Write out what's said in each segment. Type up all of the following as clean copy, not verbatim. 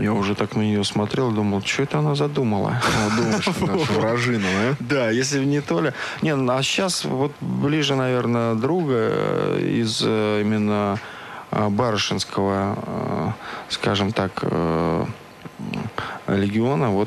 Я уже так на нее смотрел, думал, что это она задумала. Думаешь, наша вражина, да? Да, если бы не Толя. Не, а сейчас вот ближе, наверное, друга из именно Барышинского, скажем так, легиона, вот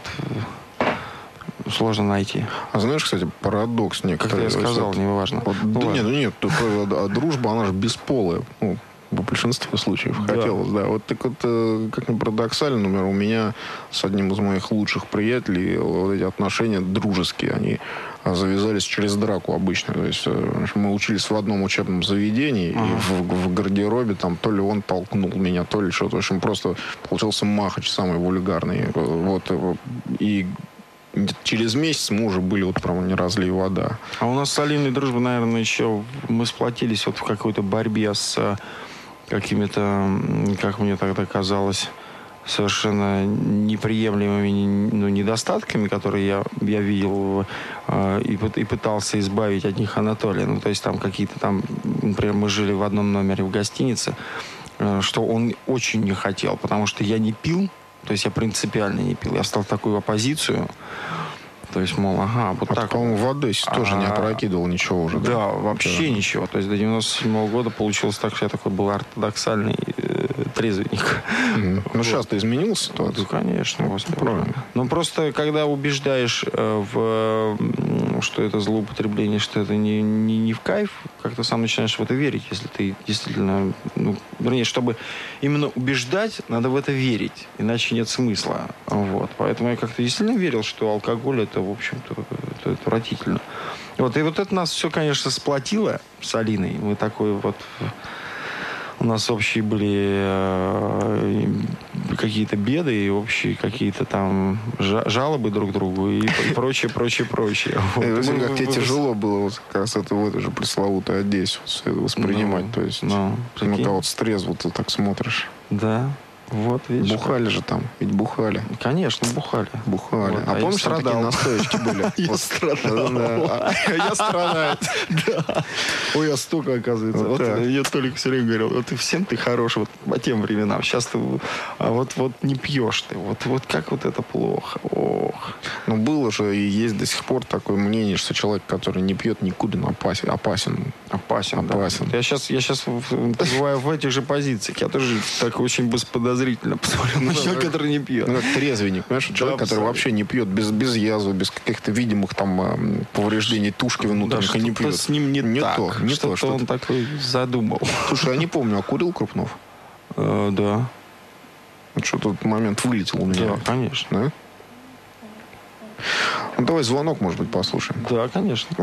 сложно найти. А знаешь, кстати, парадокс некоторый. Как я сказал, неважно. Вот, да нет, дружба, она же бесполая. Ну, в большинстве случаев хотелось, да. Вот так вот, как ни парадоксально, например, у меня с одним из моих лучших приятелей вот эти отношения дружеские, они завязались через драку обычно. То есть мы учились в одном учебном заведении, и в гардеробе там то ли он толкнул меня, то ли что-то. В общем, просто получился махач самый вульгарный. Вот, и через месяц мы уже были вот прямо не разлей вода. А у нас с Алиной дружба, наверное, еще мы сплотились вот в какой-то борьбе с какими-то, как мне тогда казалось, совершенно неприемлемыми недостатками, которые я видел и пытался избавить от них Анатолия. Ну, то есть там какие-то там, например, мы жили в одном номере в гостинице, что он очень не хотел, потому что я не пил, то есть я принципиально не пил. Я встал в такую оппозицию. То есть, мол, вот так. По-моему, в Одессе тоже не опрокидывал ничего уже. Да, вообще ничего. То есть до 97-го года получилось так, что я такой был ортодоксальный трезвенник. Ну, сейчас-то изменилась ситуация? Ну, конечно. Правильно. Но просто, когда убеждаешь, что это злоупотребление, что это не в кайф, как-то сам начинаешь в это верить, если ты действительно... вернее, чтобы именно убеждать, надо в это верить. Иначе нет смысла. Вот. Поэтому я как-то действительно верил, что алкоголь это, в общем-то, это отвратительно. Вот. И вот это нас все, конечно, сплотило с Алиной. Мы такой вот... У нас общие были какие-то беды и общие какие-то там жалобы друг другу и прочее. Как тебе тяжело было вот как раз это в этой же пресловутой Одессе воспринимать. То есть на кого-то стрезво ты так смотришь. Да. Вот, видишь. Бухали же там, ведь бухали. Конечно, бухали. Вот. А помнишь, там такие настоечки были? Я страдал. Я страдаю. Да. Ой, я столько, оказывается. Вот я Толик все время говорил, вот всем ты хорош вот по тем временам. Сейчас ты вот не пьешь ты. Вот как вот это плохо. Ох. Ну, было же и есть до сих пор такое мнение, что человек, который не пьет, никуда опасен. Да. Я сейчас бываю в этих же позициях. Я тоже так очень подозрительно посмотрел на человека, который не пьет. Ну, как трезвенник, понимаешь? Человек, который вообще не пьет, без язвы, без каких-то видимых там повреждений тушки внутренних, и не пьет. С ним не так. Что-то он такой задумал. Слушай, я не помню, а курил Крупнов? Да. Что-то этот момент вылетел у меня. Да, конечно. Да? Ну, давай звонок, может быть, послушаем. Да, конечно.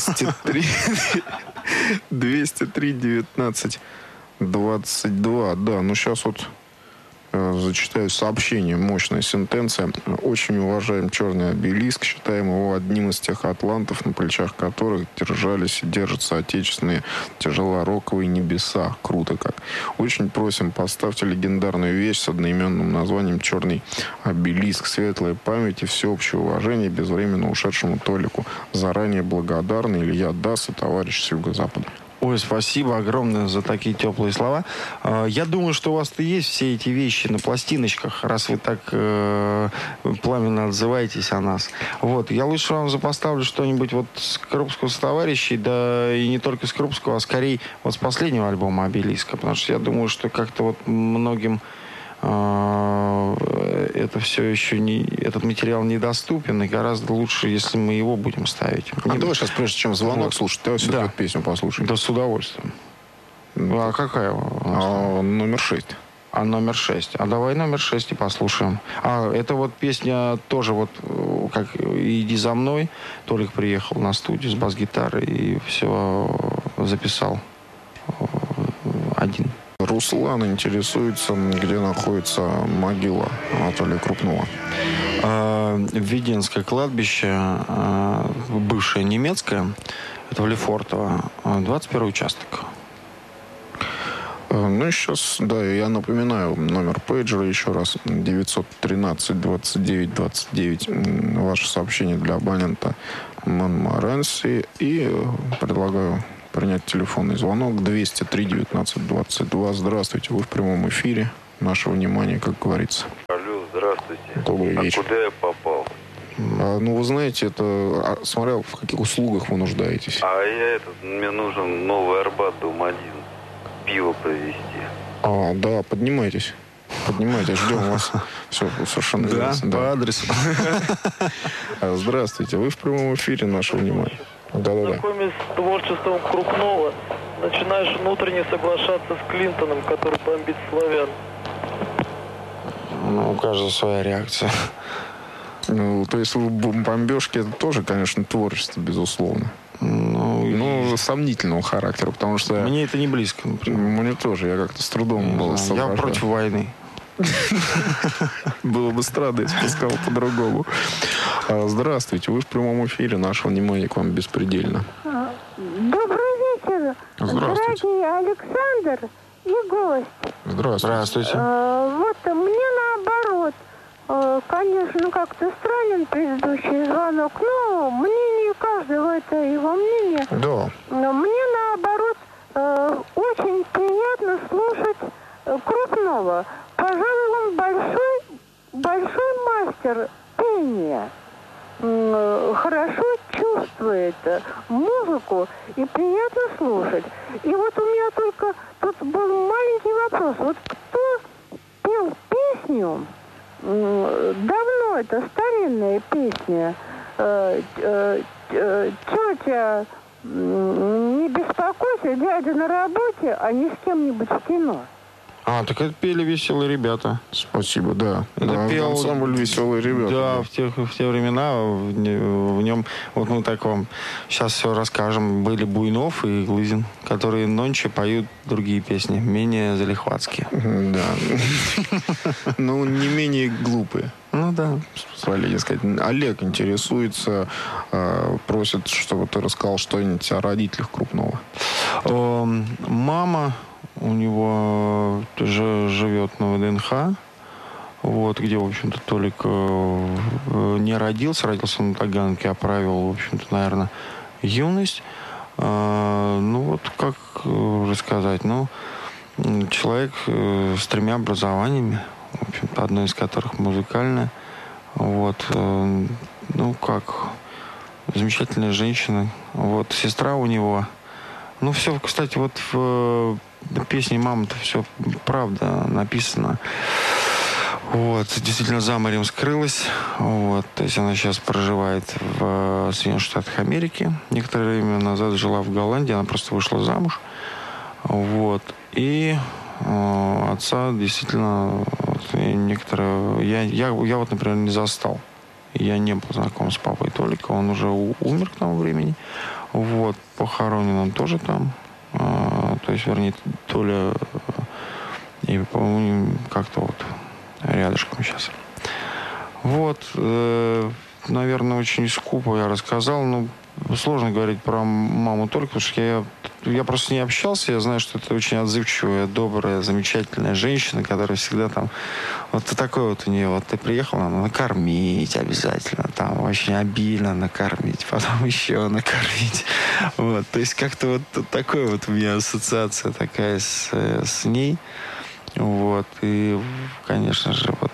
203 19 22. Да, ну сейчас вот зачитаю сообщение. Мощная сентенция. Очень уважаем черный обелиск. Считаем его одним из тех атлантов, на плечах которых держались и держатся отечественные тяжелороковые небеса. Круто как. Очень просим, поставьте легендарную вещь с одноименным названием «Черный обелиск». Светлая память и всеобщее уважение безвременно ушедшему Толику. Заранее благодарны Илья Дас и товарищ с Юго-Запада. Ой, спасибо огромное за такие теплые слова. Я думаю, что у вас-то есть все эти вещи на пластиночках, раз вы так пламенно отзываетесь о нас. Вот, я лучше вам запоставлю что-нибудь вот с Крупского, с товарищей, да и не только с Крупского, а скорее вот с последнего альбома «Обелиска», потому что я думаю, что как-то вот многим это все еще этот материал недоступен, и гораздо лучше, если мы его будем ставить. Давай сейчас, прежде чем звонок слушать, давай все-таки песню послушаем. Да, с удовольствием. А какая номер 6. Номер 6. А давай номер 6 и послушаем. Это вот песня тоже вот как «Иди за мной». Толик приехал на студию с бас-гитарой и все записал один. Руслан интересуется, где находится могила Анатолия Крупнова. Введенское кладбище, бывшее немецкое, это в Лефортово, 21 участок. Ну и сейчас, да, я напоминаю номер пейджера еще раз. 913 29 29. Ваше сообщение для абонента Монморанси. И предлагаю принять телефонный звонок 203 19 22. Здравствуйте, вы в прямом эфире. Наше внимание, как говорится. Алло, Здравствуйте. Добрый вечер. А куда я попал? Ну, вы знаете, это смотря в каких услугах вы нуждаетесь. Мне нужен Новый Арбат, дом 1. Пиво привезти. Да, поднимайтесь. Поднимайтесь, ждем вас. Все совершенно ясно. Да, по адресу. Здравствуйте, вы в прямом эфире, наше внимание. Да-да-да. Знакомясь с творчеством Крупнова, начинаешь внутренне соглашаться с Клинтоном, который бомбит славян. Ну, у каждого своя реакция. Ну, то есть бомбежки это тоже, конечно, творчество, безусловно. Ну, сомнительного характера, потому что... Мне это не близко, например. Мне тоже, я как-то с трудом Я против войны. Было бы странно, если бы сказал по-другому. Здравствуйте, вы в прямом эфире, наше внимание к вам беспредельно. Добрый вечер, Здравствуйте. дорогие Александр и гость. Здравствуйте. Вот мне наоборот, конечно, как-то странен предыдущий звонок, но мнение каждого, это его мнение. Да. Но мне наоборот очень приятно слушать Крупнова. Пожалуй, он большой мастер пения. Хорошо чувствует музыку и приятно слушать. И вот у меня только тут был маленький вопрос. Вот кто пел песню, давно это старинная песня, тетя, не беспокойся, дядя на работе, а не с кем-нибудь в кино. Так это пели веселые ребята. Спасибо, да. Это пел ансамбль «Веселые ребята». Да, в те времена в нем, вот мы так вам сейчас все расскажем, были Буйнов и Глызин, которые нонче поют другие песни, менее залихватские. Да. Ну, не менее глупые. Ну да. Позволите сказать. Олег интересуется, просит, чтобы ты рассказал что-нибудь о родителях Крупнова. Мама у него живет на ВДНХ, вот, где, в общем-то, Толик не родился он на Таганке, а провел, в общем-то, наверное, юность. Ну, вот, как рассказать, человек с 3 образованиями, в общем-то, одно из которых музыкальное, вот, замечательная женщина, вот, сестра у него, все, кстати, вот в песне «Мама»-то все правда написано. Вот, действительно, за морем скрылась. Вот, то есть она сейчас проживает в Соединенных Штатах Америки. Некоторое время назад жила в Голландии, она просто вышла замуж. Вот, и отца действительно я вот, например, не застал. Я не был знаком с папой Толика, он уже умер к тому времени. Вот, похоронен он тоже там. То есть, вернее, Толя и, по-моему, как-то вот рядышком сейчас. Вот, наверное, очень скупо я рассказал. Сложно говорить про маму Толика, потому что я просто с ней общался. Я знаю, что это очень отзывчивая, добрая, замечательная женщина, которая всегда там... Вот такой вот у нее. Вот ты приехал, надо накормить обязательно. Там очень обильно накормить. Потом еще накормить. Вот. То есть как-то вот такой вот у меня ассоциация такая с ней. Вот. И, конечно же, вот...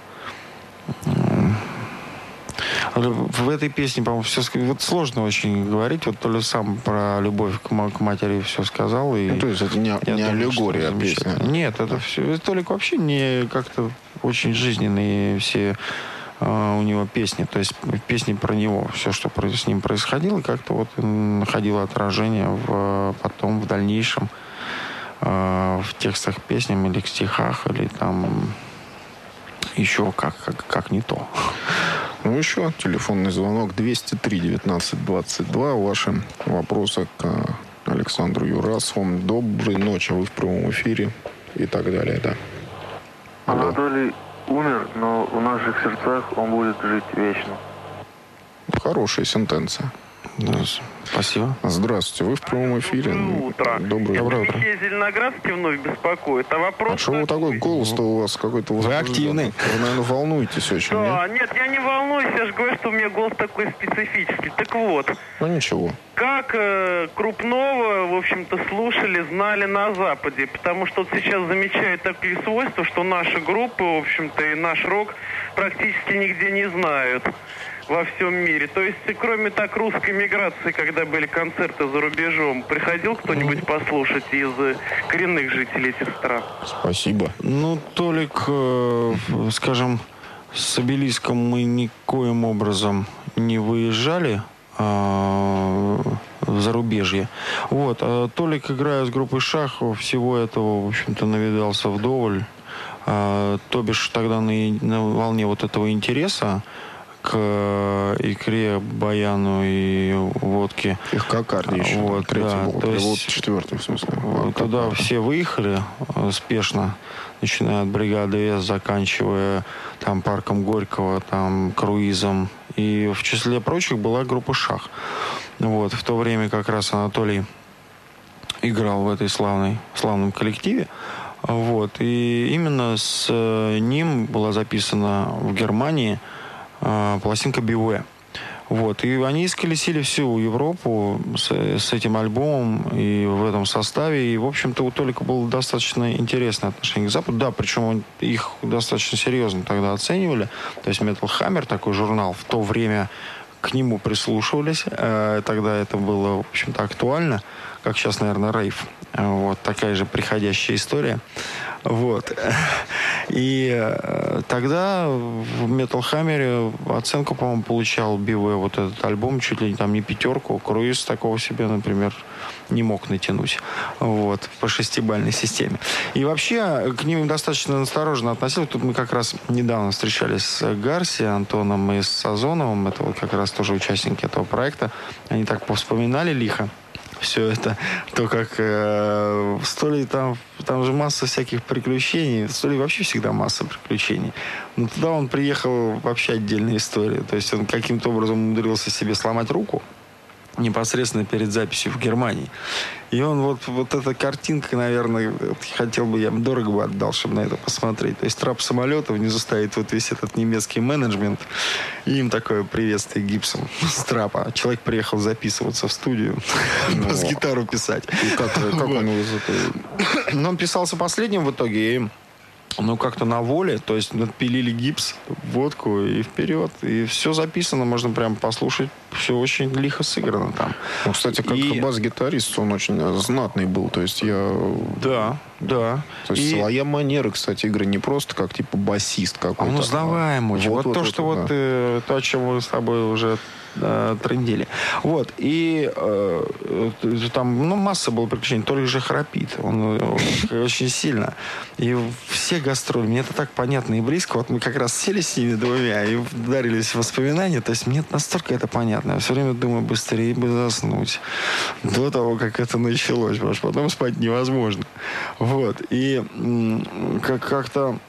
В этой песне, по-моему, все вот сложно очень говорить. Вот Толя сам про любовь к матери все сказал. И то есть это не аллегория, а песня? Нет, это все. Толик вообще не как-то очень жизненные все у него песни. То есть песни про него. Все, что с ним происходило, как-то вот находило отражение потом в дальнейшем в текстах песен или в стихах, или там еще как не то. Еще телефонный звонок 203-19-22. Ваши вопросы к Александру Юрасову. Доброй ночи, вы в прямом эфире и так далее, да. Анатолий умер, но в наших сердцах он будет жить вечно. Хорошая сентенция. Да, спасибо. Здравствуйте, вы в прямом эфире. Доброе утро. Доброе утро. Михей Зеленоградский вновь беспокоит. А вопрос... А что вы такой голос-то у вас какой-то... Вы активный. Вы, наверное, волнуетесь очень, Да, нет, я не волнуюсь, я же говорю, что у меня голос такой специфический. Так вот, Ну, ничего. как Крупного, в общем-то, слушали, знали на Западе. Потому что вот сейчас замечают такие свойства, что наши группы, в общем-то, и наш рок практически нигде не знают во всем мире. То есть, кроме так русской миграции, когда были концерты за рубежом, приходил кто-нибудь послушать из коренных жителей этих стран? Спасибо. Ну, Толик, скажем, с Обелиском мы никоим образом не выезжали в зарубежье. Вот. А Толик, играя с группой Шах, всего этого, в общем-то, навидался вдоволь. То бишь тогда на волне вот этого интереса к икре, баяну и водке. Их кокарди еще. Вот, Третий да, был. то есть Вот четвертый, в смысле. туда все выехали спешно, начиная от бригады С, заканчивая там парком Горького, там круизом. И в числе прочих была группа Шах. Вот, в то время как раз Анатолий играл в этой славном коллективе. Вот, и именно с ним была записана в Германии пластинка «Beware». Вот. И они исколесили всю Европу с этим альбомом и в этом составе. И, в общем-то, у Толика было достаточно интересное отношение к Западу. Да, причем их достаточно серьезно тогда оценивали. То есть Metal Hammer, такой журнал, в то время к нему прислушивались. Тогда это было, в общем-то, актуально. Как сейчас, наверное, рейв. Вот. Такая же приходящая история. Вот. И тогда в Metal Hammer оценку, по-моему, получал Beware, вот этот альбом, чуть ли там не 5. Круиз такого себе, например, не мог натянуть. Вот. По 6-бальной системе. И вообще к ним достаточно осторожно относились. Тут мы как раз недавно встречались с Гарси, Антоном и с Сазоновым. Это вот как раз тоже участники этого проекта. Они так повспоминали лихо все это, то как Столи там же масса всяких приключений. Столи вообще всегда масса приключений. Но туда он приехал, вообще отдельная история. То есть он каким-то образом умудрился себе сломать руку непосредственно перед записью в Германии. И он вот эта картинка, наверное, хотел бы, я бы дорого бы отдал, чтобы на это посмотреть. То есть трап самолета, внизу стоит вот весь этот немецкий менеджмент, и им такое приветствие гипсом с трапа. Человек приехал записываться в студию, бас-гитару писать. И как он из этого... Но он писался последним в итоге, и как-то на воле, то есть пилили гипс, водку и вперед. И все записано, можно прям послушать. Все очень лихо сыграно там. Ну, кстати, как бас-гитарист он очень знатный был. То есть Да. То есть своя манера, кстати, игры не просто как типа басист какой-то. Он узнаваем очень. Вот то, о чем мы с тобой уже трындели. Вот. И там масса было приключений. Толик же храпит. Он очень сильно. И все гастроли. Мне это так понятно и близко. Вот мы как раз сели с ними двумя и ударились в воспоминания. То есть мне настолько это понятно. Я все время думаю, быстрее бы заснуть. До того, как это началось. Потому что потом спать невозможно. Вот. И как-то...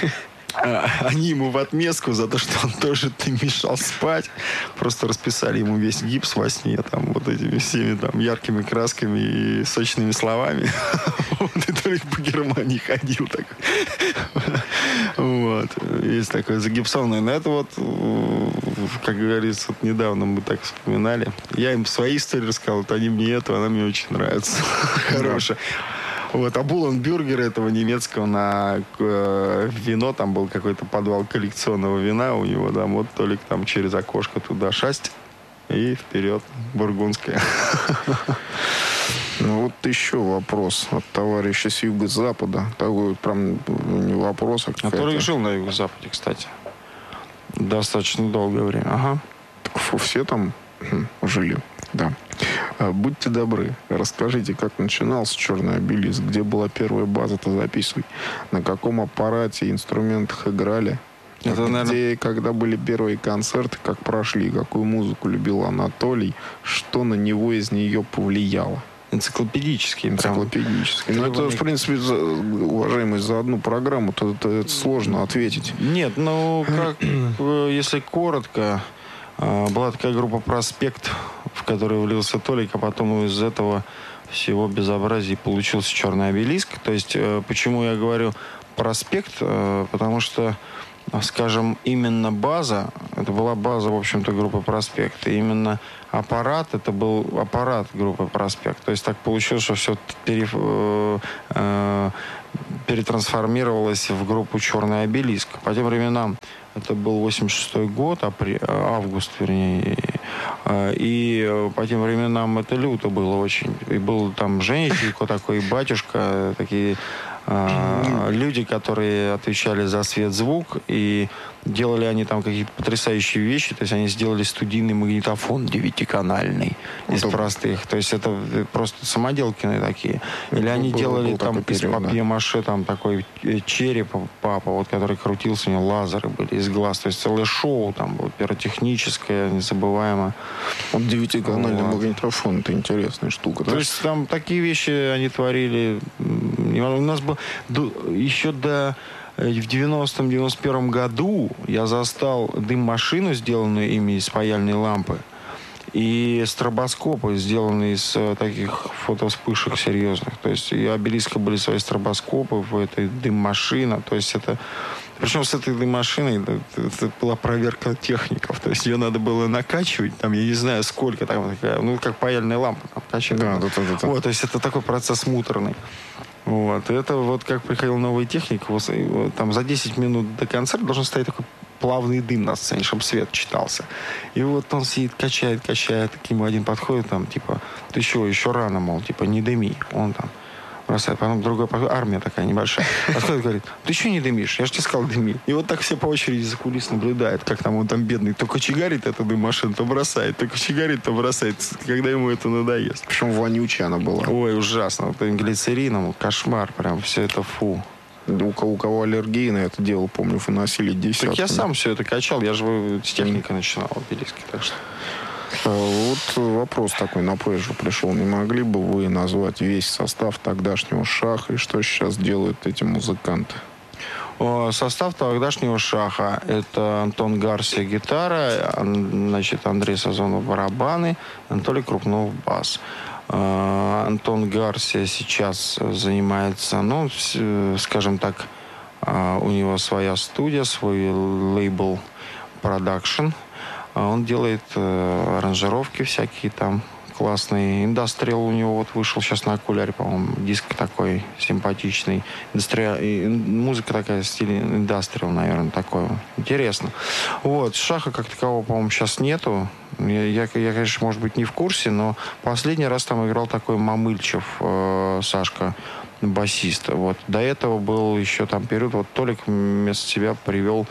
Они ему в отместку за то, что он тоже мешал спать, просто расписали ему весь гипс во сне, там, вот этими всеми там яркими красками и сочными словами. И только по Германии ходил так. Вот. Есть такое загипсованное. Но это вот, как говорится, вот недавно мы так вспоминали. Я им свои истории рассказал, вот они мне эту, она мне очень нравится. Хорошая. Вот, а Булленбюргер этого немецкого на вино, там был какой-то подвал коллекционного вина у него, там вот Толик там через окошко туда шастит и вперед, бургундская. Ну вот еще вопрос от товарища с юго-запада. Такой вот прям не вопрос, а какая-то... Который жил на юго-западе, кстати. Достаточно долгое время. Ага. Так все там жили, да. Будьте добры, расскажите, как начинался «Черный обелиск», где была первая база-то записывай, на каком аппарате, инструментах играли, это, наверное... когда были первые концерты, как прошли, какую музыку любил Анатолий, что на него из нее повлияло. Энциклопедический. Ну, это, в принципе, уважаемый, за одну программу это сложно ответить. Нет, ну, как, если коротко, была такая группа «Проспект», в который влился Толик, а потом из этого всего безобразия получился черный обелиск. То есть, почему я говорю проспект, потому что, скажем, именно база, это была база, в общем-то, группы «Проспект», и именно аппарат, это был аппарат группы «Проспект». То есть так получилось, что все перетрансформировалось в группу «Черный обелиск». По тем временам это был 86-й год, август, вернее. И по тем временам это люто было очень. И был там Женя Чайко такой, батюшка, такие люди, которые отвечали за свет, звук, и делали они там какие-то потрясающие вещи. То есть они сделали студийный магнитофон 9-канальный из простых. То есть это просто самоделкины такие. Или они делали там из папье-маше там такой череп папа, вот, который крутился, у него лазеры были из глаз. То есть целое шоу там было, пиротехническое, незабываое. Вот 9-канальный магнитофон, это интересная штука. То есть там такие вещи они творили. У нас был еще в 90-91 году я застал дым-машину, сделанную ими из паяльной лампы, и стробоскопы, сделанные из таких фотовспышек серьезных. То есть и у обелиска были свои стробоскопы, в этой дым-машина. То есть это... Причем с этой дым-машиной это была проверка техников. То есть ее надо было накачивать, там, я не знаю, сколько там, такая, ну, как паяльная лампа там, качать. Да. Вот, то есть это такой процесс муторный. Вот. Это вот как приходила новая техника, вот, там за 10 минут до концерта должен стоять такой плавный дым на сцене, чтобы свет читался. И вот он сидит, качает, к нему один подходит, там, типа, ты еще рано, мол, типа, не дыми. Он там бросает, потом другой подходит, армия такая небольшая, подходит и говорит, ты что не дымишь? Я же тебе сказал, дыми. И вот так все по очереди за кулис наблюдают, как там он там бедный, то кочегарит эту дым-машину, то бросает, то кочегарит, то бросает, когда ему это надоест. Причем вонючая она была. Ой, ужасно. Вот глицерином, кошмар, прям все это фу. У кого аллергии на это дело, помню, выносили десятки. Так я сам все это качал, я же с техникой начинал в обелиске, так что... Вот вопрос такой на пейджер пришел. Не могли бы вы назвать весь состав тогдашнего Шаха и что сейчас делают эти музыканты? Состав тогдашнего Шаха — это Антон Гарсия гитара, значит, Андрей Сазонов барабаны, Анатолий Крупнов бас. Антон Гарсия сейчас занимается, ну, скажем так, у него своя студия, свой лейбл продакшн. Он делает аранжировки всякие там классные. Индастриал у него вот вышел сейчас на окуляре, по-моему, диск такой симпатичный. Музыка такая в стиле индастриал, наверное, такой. Интересно. Вот. Шаха как такового, по-моему, сейчас нету. Я, конечно, может быть, не в курсе, но последний раз там играл такой Мамыльчев, Сашка, басист. Вот. До этого был еще там период, вот Толик вместо себя привел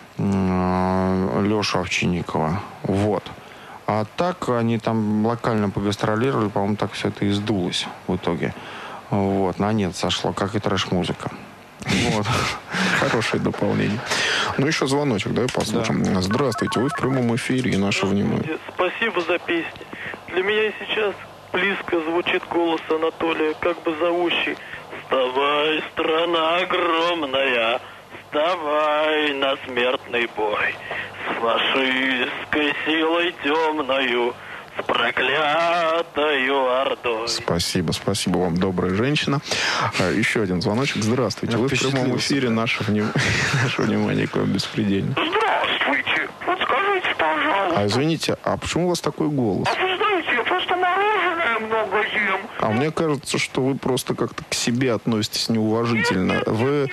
Лешу Овчинникова. Вот. А так они там локально погастролировали, по-моему, так все это и сдулось в итоге. Вот. На нет сошло, как и трэш-музыка. Вот. Хорошее дополнение. Ну, еще звоночек, давай послушаем. Да. Здравствуйте, вы в прямом эфире, и наше внимание. Спасибо за песни. Для меня сейчас близко звучит голос Анатолия, как бы зовущий: «Вставай, страна огромная, вставай на смертный бой, с фашистской силой темною, с проклятою ордой». Спасибо вам, добрая женщина. Еще один звоночек. Здравствуйте. Вы в прямом эфире. Наше внимание к вам беспредельно. Здравствуйте. Вот скажите, пожалуйста. А извините, а почему у вас такой голос? А вы знаете, я просто мороженое много ем. А мне кажется, что вы просто как-то к себе относитесь неуважительно. Вы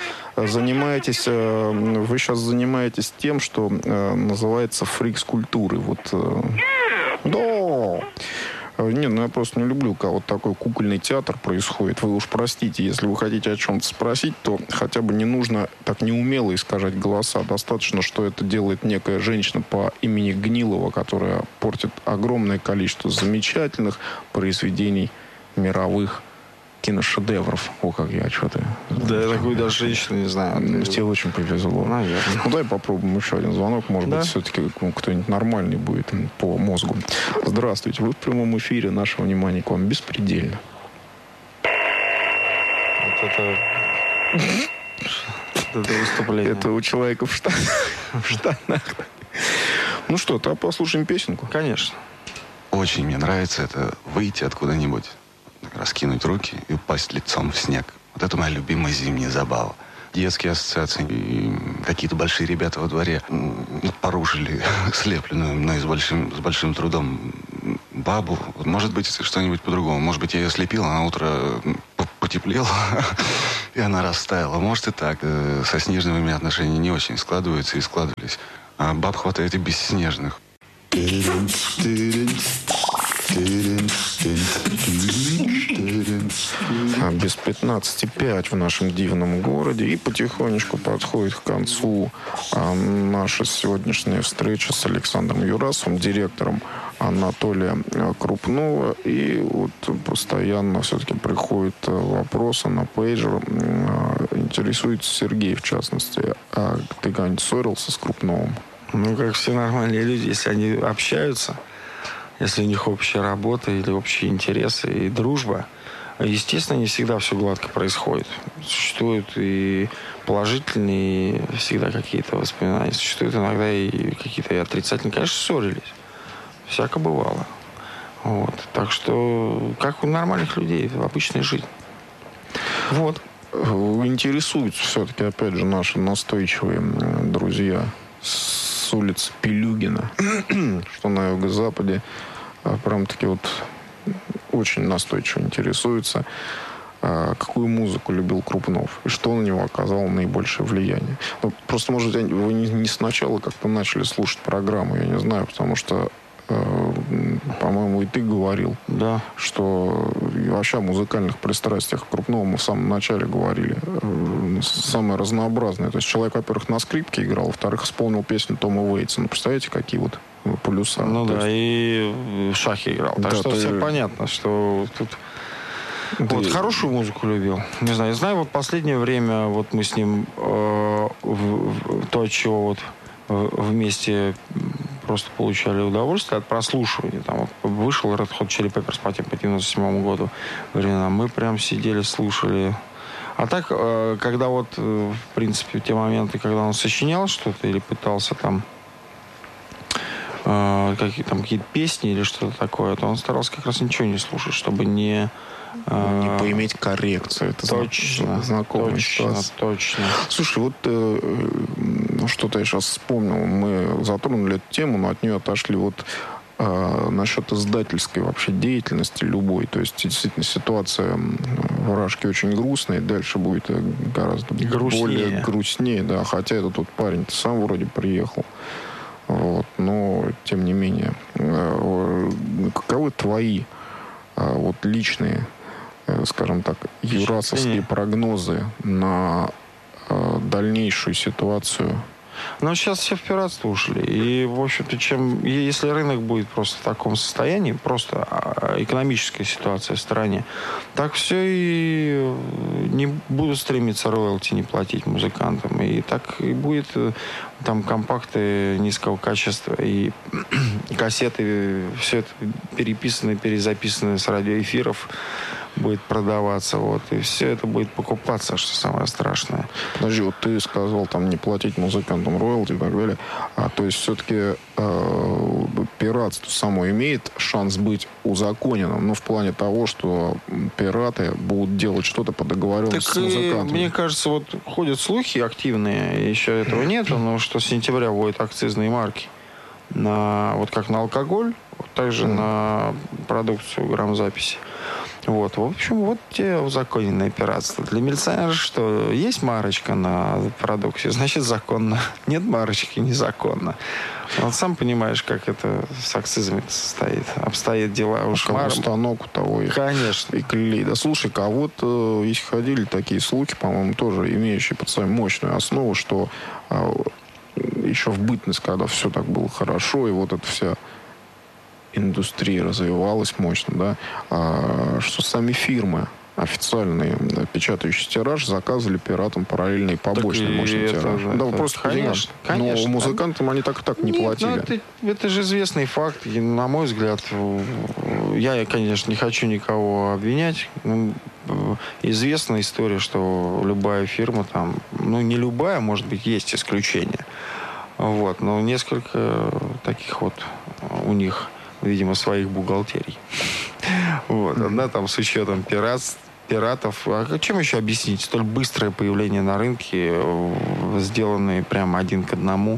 сейчас занимаетесь тем, что называется фрикс-культурой. Вот. Да. Нет, я просто не люблю, когда вот такой кукольный театр происходит. Вы уж простите, если вы хотите о чем-то спросить, то хотя бы не нужно так неумело искажать голоса. Достаточно, что это делает некая женщина по имени Гнилова, которая портит огромное количество замечательных произведений мировых киношедевров. О, как я что-то... Да, я такую даже женщину не знаю. Тебе очень повезло. Наверное. Ну, дай попробуем еще один звонок. Может быть, все-таки кто-нибудь нормальный будет по мозгу. Здравствуйте. Вы в прямом эфире. Наше внимание к вам беспредельно. Вот это выступление. Это у человека в штанах. Ну что, тогда послушаем песенку. Конечно. очень мне нравится, это выйти откуда-нибудь, раскинуть руки и упасть лицом в снег. Вот это моя любимая зимняя забава. Детские ассоциации. И какие-то большие ребята во дворе порушили слепленную мной с большим трудом бабу. Может быть, что-нибудь по-другому. Может быть, я ее слепил, а на утро потеплело, и она растаяла. Может и так. Со снежными у меня отношения не очень складываются и складывались. А баб хватает и бесснежных. Без 15:05 в нашем дивном городе. И потихонечку подходит к концу наша сегодняшняя встреча с Александром Юрасовым, директором Анатолия Крупнова. И вот постоянно все-таки приходят вопросы на пейджер. Интересуется Сергей, в частности. А ты когда-нибудь ссорился с Крупновым? Ну, как все нормальные люди, если они общаются, если у них общая работа или общие интересы и дружба, естественно, не всегда все гладко происходит. Существуют и положительные, и всегда какие-то воспоминания. Существуют иногда и какие-то и отрицательные. Конечно, ссорились. Всяко бывало. Вот. Так что, как у нормальных людей, в обычной жизни. Вот. Интересуют все-таки, опять же, наши настойчивые друзья с улицы Пелюгина, что на юго-западе, прям-таки вот очень настойчиво интересуются, какую музыку любил Крупнов и что на него оказало наибольшее влияние. Ну, просто, может, вы не сначала как-то начали слушать программу, я не знаю, потому что, по-моему, и ты говорил, да, что вообще о музыкальных пристрастиях Крупнова мы в самом начале говорили. Самое разнообразное. То есть человек, во-первых, на скрипке играл, во-вторых, исполнил песню Тома Уэйтса. Ну, представляете, какие вот полюса. Ну то да, есть... и в шахи играл. Так да, что все понятно, что тут... Вот, хорошую музыку любил. Не знаю, я знаю, вот последнее время вот мы с ним то, от чего вот вместе просто получали удовольствие от прослушивания. Там вот вышел Red Hot Chili Peppers по 1997 году времена. Мы прям сидели, слушали. А так, когда вот, в принципе, те моменты, когда он сочинял что-то или пытался там какие-то песни или что-то такое, то он старался как раз ничего не слушать, чтобы не поиметь коррекцию. Это точно, знакомый точно. Слушай, вот что-то я сейчас вспомнил. Мы затронули эту тему, но от нее отошли вот насчет издательской вообще деятельности любой. То есть, действительно, ситуация в Рашке очень грустная, и дальше будет гораздо более грустнее. Да, хотя этот вот парень-то сам вроде приехал. Вот, но, тем не менее, каковы твои вот личные, скажем так, юрасовские прогнозы на дальнейшую ситуацию? Но сейчас все в пиратство ушли. И, в общем-то, если рынок будет просто в таком состоянии, просто экономическая ситуация в стране, так все и не будут стремиться роялти не платить музыкантам. И так и будет там компакты низкого качества и кассеты, все это переписано, перезаписано с радиоэфиров будет продаваться, вот, и все это будет покупаться, что самое страшное. Подожди, вот ты сказал, там, не платить музыкантам роялти и так далее, то есть все-таки пиратство само имеет шанс быть узаконенным, ну, в плане того, что пираты будут делать что-то по договоренности с музыкантами. Мне кажется, вот ходят слухи активные, еще этого нету, но что с сентября вводят акцизные марки вот как на алкоголь, вот также на продукцию грамзаписи. Вот, в общем, вот те узаконенное пиратство. Для милиционера что? Есть марочка на продукцию, значит, законно. Нет марочки, незаконно. Вот сам понимаешь, как это с акцизами обстоят дела. Уж станок у того конечно. И клей. Да слушай-ка, а вот если ходили такие слухи, по-моему, тоже имеющие под собой мощную основу, что еще в бытность, когда все так было хорошо, и вот эта вся индустрия развивалась мощно, да, что сами фирмы официальные, печатающие тираж, заказывали пиратам параллельный побочный мощный тираж. Да, просто конечно. Но музыкантам они так и так не платили. Это же известный факт. И, на мой взгляд, я, конечно, не хочу никого обвинять. Известная история, что любая фирма там, не любая, может быть, есть исключения. Вот, но несколько таких вот у них видимо, своих бухгалтерий. Вот. Одна там с учетом пиратов. А чем еще объяснить столь быстрое появление на рынке, сделанные прямо 1 к 1,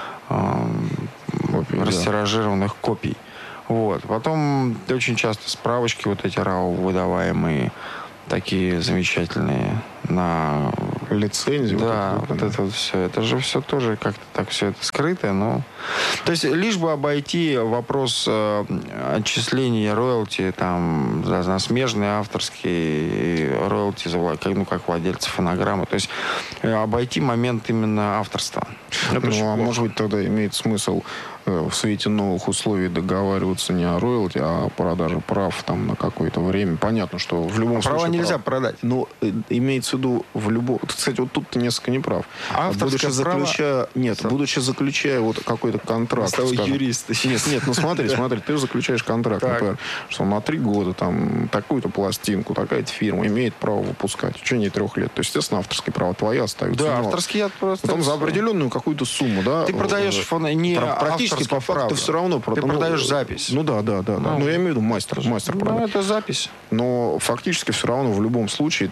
растиражированных копий? Вот. Потом очень часто справочки вот эти РАО выдаваемые, такие замечательные, на лицензию. Да, вот это вот все. Это же все тоже как-то так все это скрытое, но... То есть лишь бы обойти вопрос отчисления роялти там за смежные авторские роялти, как владельцы фонограммы. То есть обойти момент именно авторства. Может быть, тогда имеет смысл в свете новых условий договариваться не о роялти, а о продаже прав там на какое-то время. Понятно, что в любом случае... Права нельзя продать. Но имеется в виду в любом... Кстати, вот тут ты несколько не прав. Авторское право... Будучи заключая вот какой-то контракт... Скажем, юрист. Нет, ну смотри, ты заключаешь контракт, например, что на 3 года там такую-то пластинку, такая-то фирма имеет право выпускать в течение 3 лет. То есть, естественно, авторские права твои остаются. Да, авторские я просто... Потом за определенную какую-то сумму, да? Ты продаешь не практически по факту все равно... Ты продаешь запись. Ну да. Ну, я имею в виду мастер продает. Ну, это запись. Но фактически все равно в любом случае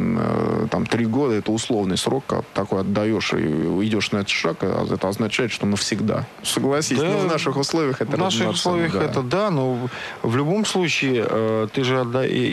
там 3 года это условный срок, когда такой отдаешь и идешь на этот шаг, это означает, что навсегда. Согласись, да, но в наших условиях это... В наших условиях это да, но в любом случае ты же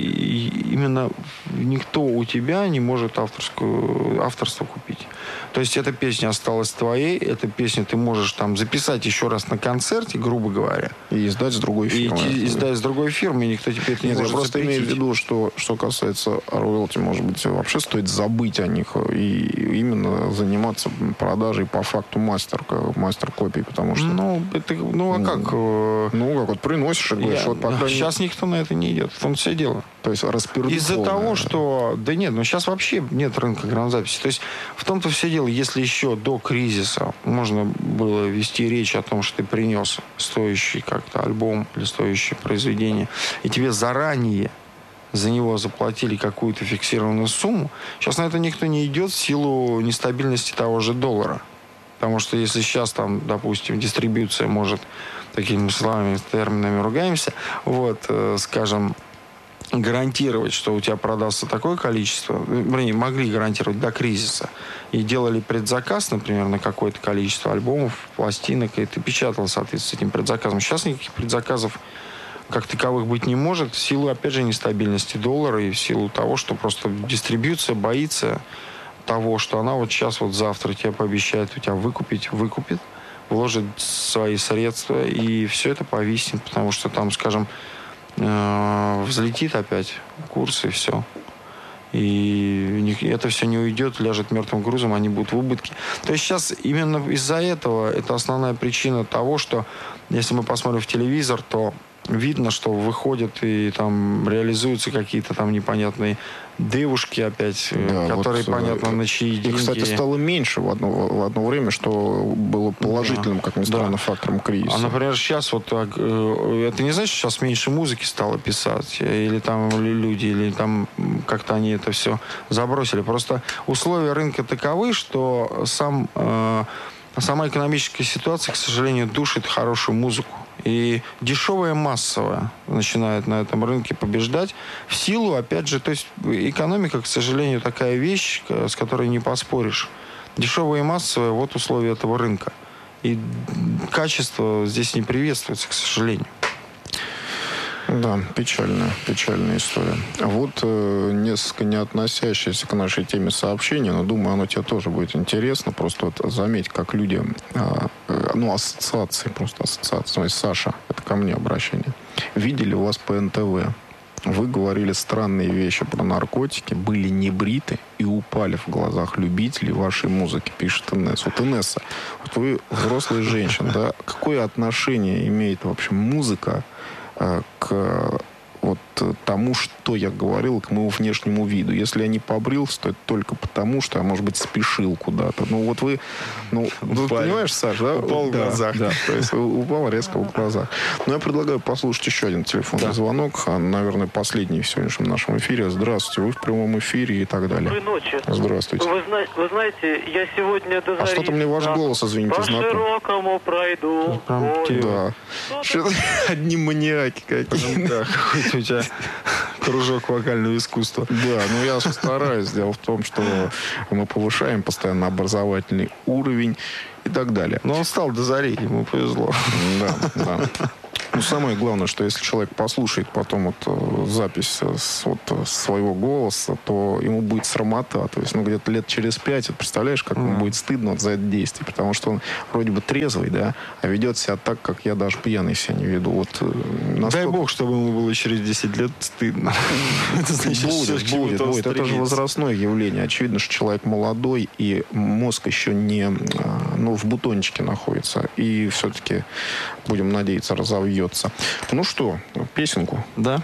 именно никто у тебя не может авторство купить. То есть эта песня осталась твоей, эта песня ты можешь там записать еще раз на концерте, грубо говоря. И издать с другой фирмой. И издать с другой фирмой, и никто теперь не может просто запретить. имею в виду, что касается роялти, может быть, вообще стоит забыть о них и именно заниматься продажей по факту мастер-копий, потому что... как вот приносишь и говоришь, вот по крайней... Сейчас никто на это не идет, в том все дело. То есть распердуховное. Из-за того, что... Да нет, сейчас вообще нет рынка грамзаписи. То есть в том-то все дело, если еще до кризиса можно было вести речь о том, что ты принес стоящий как-то альбом или стоящее произведение, и тебе заранее за него заплатили какую-то фиксированную сумму, сейчас на это никто не идет в силу нестабильности того же доллара. Потому что если сейчас там, допустим, дистрибьюция может, такими словами, терминами ругаемся, скажем, гарантировать, что у тебя продастся такое количество, могли гарантировать до кризиса, и делали предзаказ, например, на какое-то количество альбомов, пластинок, и ты печатал, соответственно, с этим предзаказом. Сейчас никаких предзаказов как таковых быть не может, в силу, опять же, нестабильности доллара и в силу того, что просто дистрибьюция боится того, что она вот сейчас, вот завтра тебе пообещает у тебя выкупит, вложит свои средства, и все это повиснет, потому что там, скажем, взлетит опять курс, и все. И это все не уйдет, ляжет мертвым грузом, они будут в убытке. То есть сейчас именно из-за этого это основная причина того, что если мы посмотрим в телевизор, то видно, что выходят и там реализуются какие-то там непонятные девушки опять, которые, понятно, на чьи деньги. И, кстати, стало меньше в одно время, что было положительным, как ни странно, фактором кризиса. А, например, сейчас это не значит, что сейчас меньше музыки стало писать, или там люди, или там как-то они это все забросили. Просто условия рынка таковы, что сама экономическая ситуация, к сожалению, душит хорошую музыку. И дешевая массовая начинает на этом рынке побеждать в силу, опять же, то есть экономика, к сожалению, такая вещь, с которой не поспоришь. Дешевая и массовая, вот условия этого рынка. И качество здесь не приветствуется, к сожалению. Да, печальная история. Вот несколько не относящееся к нашей теме сообщения, но думаю, оно тебе тоже будет интересно. Просто заметь, как люди, ассоциации. Саша, это ко мне обращение. Видели вас по НТВ. Вы говорили странные вещи про наркотики, были не бриты и упали в глазах любителей вашей музыки, пишет Инесса. Вот, Инесса, вот вы взрослая женщина, да? Какое отношение имеет вообще музыка к вот тому, что я говорил, к моему внешнему виду. Если я не побрился, то это только потому, что я, может быть, спешил куда-то. Ну, вот вы понимаешь, Саш, да? Упал в глазах. Да, то есть упал резко в глазах. Но я предлагаю послушать еще один телефонный звонок. Наверное, последний в сегодняшнем нашем эфире. Здравствуйте, вы в прямом эфире и так далее. Доброй ночи. Здравствуйте. Вы знаете, я сегодня до зари... А что-то мне ваш голос, извините, по знаком. широкому пройду. Да. Что-то одни маньяки какие-то. Да, какой-то у тебя кружок вокального искусства. Да, ну я стараюсь. Дело в том, что мы повышаем постоянно образовательный уровень и так далее. Но он встал до зари, ему повезло. Да. Ну, самое главное, что если человек послушает потом запись своего голоса, то ему будет срамота. То есть, где-то лет через 5, представляешь, как ему будет стыдно за это действие. Потому что он вроде бы трезвый, да, а ведет себя так, как я даже пьяный себя не веду. Дай бог, чтобы ему было через 10 лет стыдно. Это значит, будет. Это же возрастное явление. Очевидно, что человек молодой, и мозг еще не в бутончике находится. И все-таки, будем надеяться, разовьется. Ну что, песенку? Да.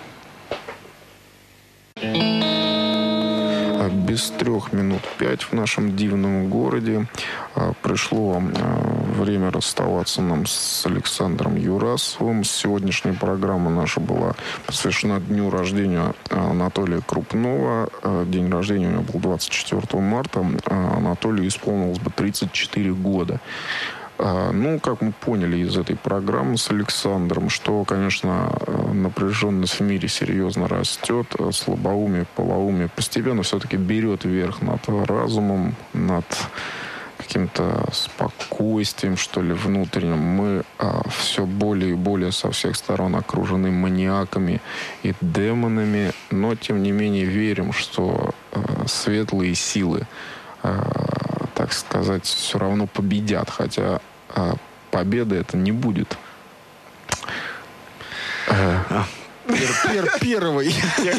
Без 3 минут 5 в нашем дивном городе пришло время расставаться нам с Александром Юрасовым. Сегодняшняя программа наша была посвящена дню рождения Анатолия Крупнова. День рождения у него был 24 марта. Анатолию исполнилось бы 34 года. Как мы поняли из этой программы с Александром, что, конечно, напряженность в мире серьезно растет, слабоумие, полоумие постепенно все-таки берет верх над разумом, над каким-то спокойствием, что ли, внутренним. Мы все более и более со всех сторон окружены маниаками и демонами, но, тем не менее, верим, что светлые силы, так сказать, все равно победят, хотя победы это не будет. Первый.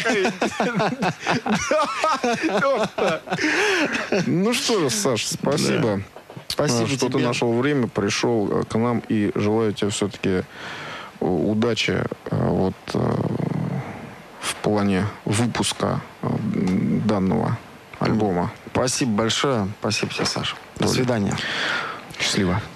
Ну что же, Саша, спасибо. Спасибо, что тебе. ты нашел время, пришел к нам, и желаю тебе все-таки удачи в плане выпуска данного альбома. Спасибо большое. Спасибо тебе, Саша. До свидания. Счастливо.